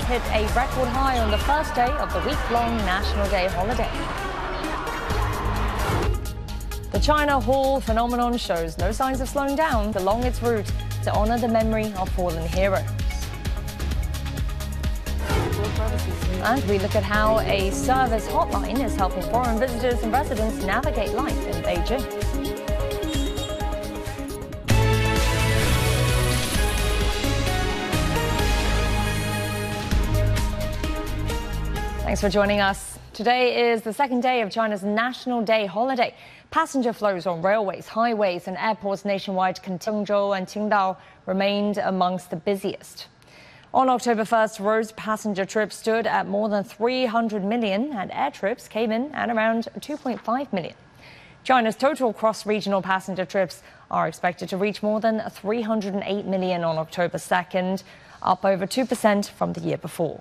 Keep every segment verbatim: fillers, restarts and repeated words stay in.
hit a record high on the first day of the week-long National Day holiday. The China Hall phenomenon shows no signs of slowing down along its route to honor the memory of fallen heroes. And we look at how a service hotline is helping foreign visitors and residents navigate life in Beijing. Thanks for joining us. Today is the second day of China's National Day holiday. Passenger flows on railways, highways and airports nationwide, Zhengzhou and Qingdao, remained amongst the busiest. On October first, road passenger trips stood at more than three hundred million and air trips came in at around two point five million. China's total cross-regional passenger trips are expected to reach more than three hundred eight million on October second, up over two percent from the year before.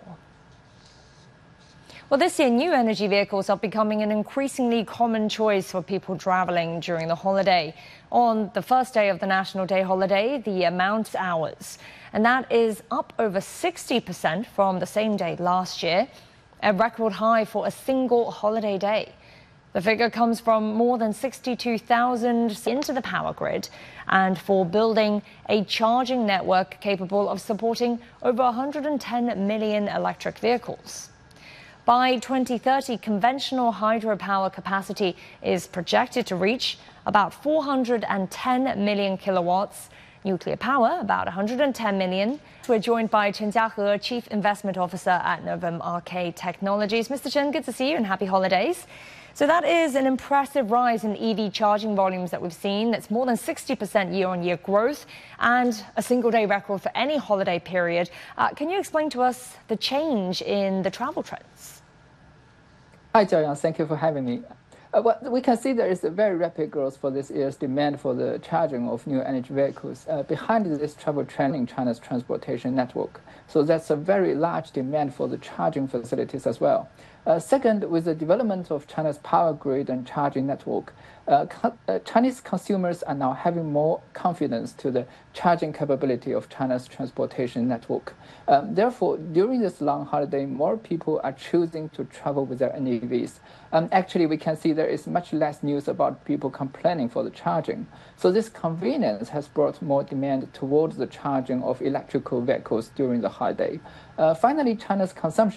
Well, this year, new energy vehicles are becoming an increasingly common choice for people traveling during the holiday. On the first day of the National Day holiday, the amount hours, and that is up over sixty percent from the same day last year, a record high for a single holiday day. The figure comes from more than sixty-two thousand into the power grid and for building a charging network capable of supporting over one hundred ten million electric vehicles. By twenty thirty, conventional hydropower capacity is projected to reach about four hundred ten million kilowatts, nuclear power about one hundred ten million. We're joined by Chen Jiahe, Chief Investment Officer at Novum Arcade Technologies. Mister Chen, good to see you and happy holidays. So that is an impressive rise in E V charging volumes that we've seen. It's more than sixty percent year-on-year growth and a single-day record for any holiday period. Uh, can you explain to us the change in the travel trends? Hi, Jiayang. Thank you for having me. Uh, well, we can see there is a very rapid growth for this year's demand for the charging of new energy vehicles. Uh, behind this travel trend in China's transportation network. So that's a very large demand for the charging facilities as well. Uh, second, with the development of China's power grid and charging network, uh, co uh, Chinese consumers are now having more confidence to the charging capability of China's transportation network. Um, therefore, during this long holiday, more people are choosing to travel with their N E Vs. Um, actually, we can see there is much less news about people complaining for the charging. So this convenience has brought more demand towards the charging of electrical vehicles during the holiday. Uh, finally, China's consumption